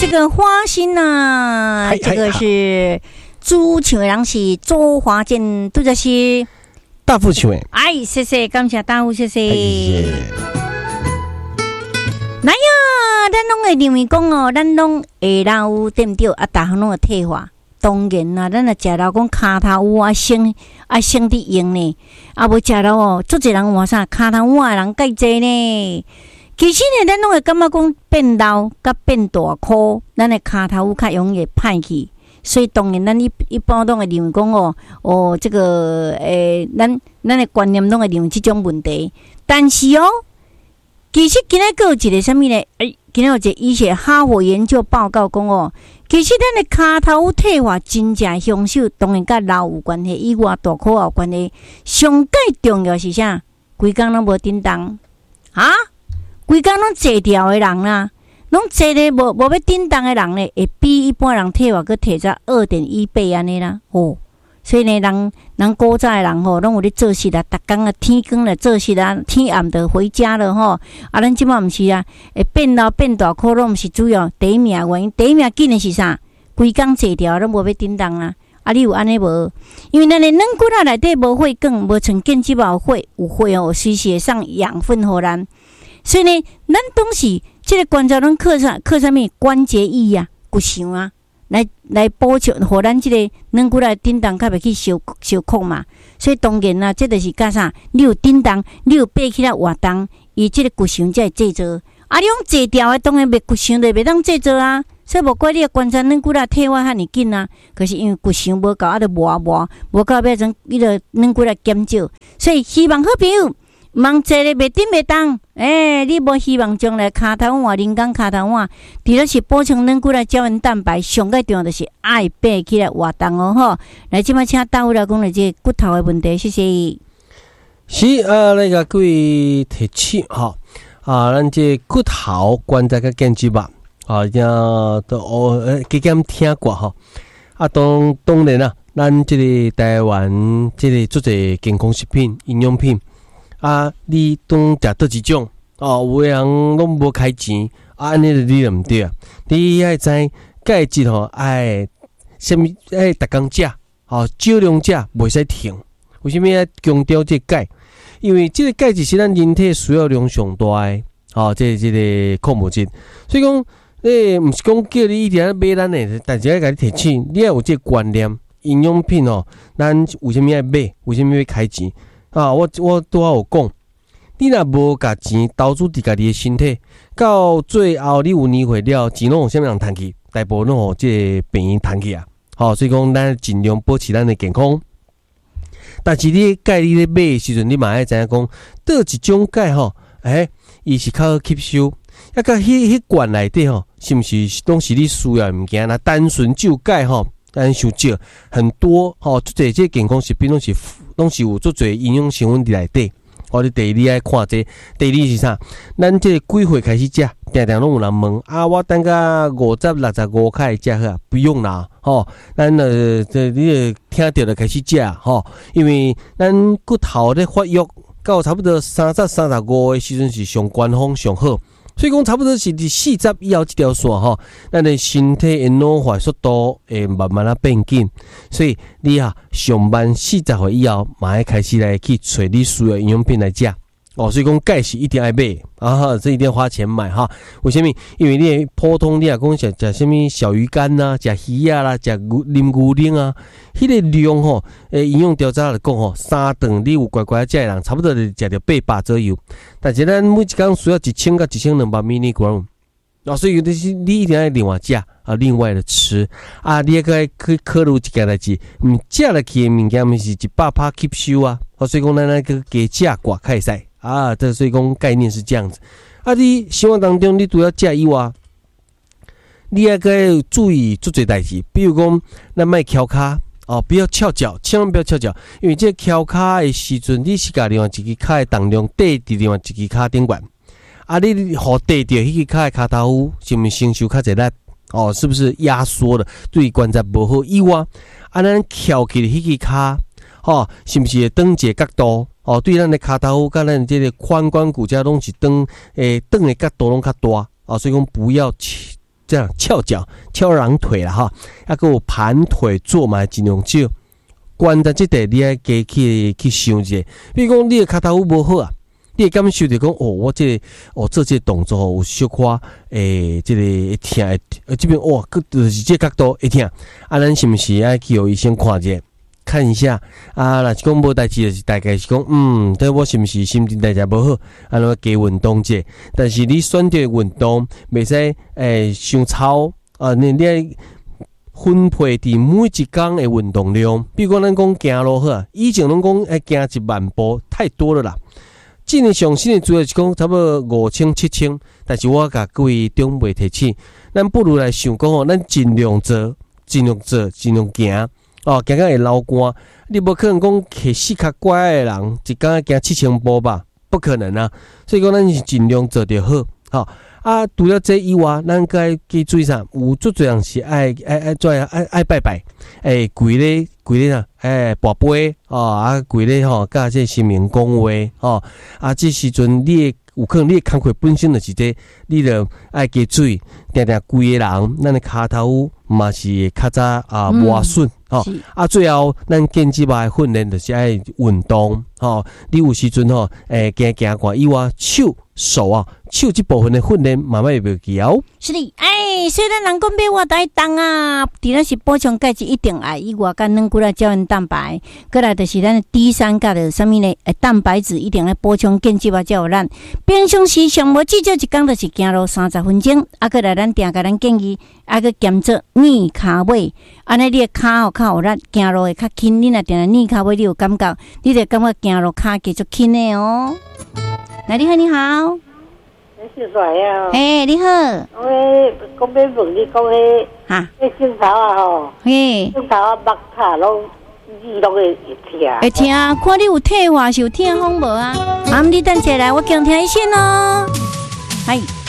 这个花心呐，这个是主唱的人是周华健，拄则是大富唱的。 哎，谢谢，感谢大富，谢谢。来呀，咱拢会认为讲哦，咱拢会老对不对？啊，大项拢会退化。当然啦，咱若食到讲骹头乌啊生伫用呢，啊无食到哦，足侪人话啥骹头乌的人介济呢？其实呢，咱拢会感觉讲变老甲变大箍，咱的骹头乌较容易歹去，所以当然咱一般拢会认为讲哦，这个咱的观念拢会认为这种问题，但是哦，其实今仔个有一个啥物呢？今仔有一个医学哈佛研究报告讲哦。其实咱的骹头退化真正凶手，当然甲老有关系，以外大箍有关系。上介重要是啥？规工拢无叮当啊！规工拢坐掉的人啦，拢坐咧无要叮当的人咧，会比一般人退化佫退早2.1倍安尼啦。哦，所以呢，人古早的人吼，拢有咧做事啦，逐工啊天光了做事啦，天暗就回家了吼。啊，咱即马毋是啊，会变老变大箍，拢毋是主要第一名原因。第一名紧的是啥？规工坐条拢无要叮当啊！啊，你有安尼无？因为咱的软骨仔内底无血管，无像腱肌毛有血哦，随时会送养分互咱。所以呢，咱当时这个关节拢靠啥物关节液啊、骨相啊，来补充，互咱这个软骨仔叮当较袂去受控嘛。所以当然啦，这就是甲啥？你有叮当，你有爬起来活动，伊这个骨相才会制作。啊，你用坐掉的当然袂骨相就袂当制作啊。所以无怪你的关节软骨仔退化遐尼紧啊，可是因为骨相无够，啊，就磨无够变成你的软骨仔减少。所以希望好朋友，忙坐咧袂顶袂当，你无希望将来骹头换人工骹头换，除了是补充软骨仔胶原蛋白，上个重要就是爱爬起来活动哦吼。来，即摆请大夫来讲咧这骨头的问题，谢谢。 是那个各位提醒哈咱这骨头关节个腱肌肉。都加减听过吼，当然啦，咱这个台湾这个做者健康食品、营养品你当食倒一种有的人拢无开钱安尼你就毋对啊！你爱知钙质爱什么逐工食少量食袂使停。为什么要强调这钙？因为这个钙质是咱人体需要量上大的这个矿物质，所以讲。毋是讲叫你一定要买咱的，但是要甲你提醒，你要有这个观念，营养品咱为什么要买？为什么要开钱我拄好有讲，你若无甲钱投资伫家己的身体，到最后你有年岁了，钱拢有啥物人趁去？大部分拢有这个病院趁去啊！所以讲咱尽量保持咱的健康。但是你钙你咧买的时阵，你嘛爱知影讲，倒一种钙伊是较好吸收。甲迄罐内底是毋是拢是你需要的物件？那单纯就钙咱伤少，很多足侪这健康食品拢是有足侪营养成分伫内底。你第一你爱看这，第二是啥？咱这个几岁开始食？定定拢有人问我等到50、65开始食好啊？不用啦，咱你听到就开始食因为咱骨头咧发育到差不多30、35的时阵是上高峰上好。所以讲，差不多是伫40以后这条线咱的身体的老化速度会慢慢变紧。所以你上班40岁以后，嘛要开始来去找你需要营养品来食所以讲钙是一定要买这一定要花钱买为什么？因为你普通你讲食什么小鱼干食鱼啦，食啉牛奶迄个量营养调查来讲3顿你有乖乖食的人，差不多就食到800左右。但是咱每一天需要1000到1200 mg，所以你一定要另外食另外的吃你也可以考虑一件代志，食落去的物件毋是100%吸收所以讲咱那个加食寡较会使这所以讲概念是这样子你生活当中你除了食以外，你也该注意做些代志，比如讲咱莫翘骹不要翘脚，千万不要翘脚，因为这翘骹的时阵，你是甲另外一支骹的重量缀伫另外一支骹顶管你互缀着迄支骹的骹头是毋是承受较侪力是不是压缩了，对关节无好以外咱翘起迄支骹是不是会转一个角度对咱的骹头甲咱这个髋关骨架拢是转的角度拢较大所以讲不要这样翘脚、翘二郎腿啦哈，还有盘腿坐嘛尽量少。关键这块你爱加去想一下，比如讲你的脚头无好啊，你会感受着讲我做这个动作有小可这个会痛这边就是这角度会痛啊，咱是不是爱去有医生看一下啊？若是讲无代志，就是大概是讲对我是不是心情代谢无好，安怎加运动者？但是你选择运动，袂使伤操啊！你爱分配伫每一天的运动量，比如讲咱讲行路好，以前拢讲行10000步太多了啦。今年上新的资料是讲差不多5000、7000，但是我甲各位长辈提醒，咱不如来想讲咱尽量做，尽量行。行会流汗，你无可能讲骑4脚拐的人一天行7000步吧？不可能啊！所以讲，咱是尽量做就好。啊，除了这以外，咱该记注意啥？有足多人是爱拜拜，跪咧啊，跋杯跪咧甲这神明讲话这时阵你有可能你的工课本身就是这，你著爱加注意，定跪的人，咱的骹头嘛是较早磨损最后咱健肌吧训练就是爱运动你有时阵行看以外手这部分的训练慢慢会袂记是的，虽然人讲买我台东啊，除了是补充钙质一定爱以外，甲软骨啦、胶原蛋白，过来就是咱的D3甲的什么呢？蛋白质一定要补充健肌吧，才有咱平常时上无至少一天就是行路30分钟，过来咱定甲咱建议，个减做逆骹尾，安尼你的骹较有力，行路会较轻。你若定逆骹尾，你有感觉，你就感觉行路骹继续轻的哦。来，你好，你好。 你是谁啊？ 你好。 我讲要问你讲迄镜头啊镜头目卡拢拢会痛。 会痛，看你有退化是有痛风无啊？你等下来，我叫听医生哦。嗨。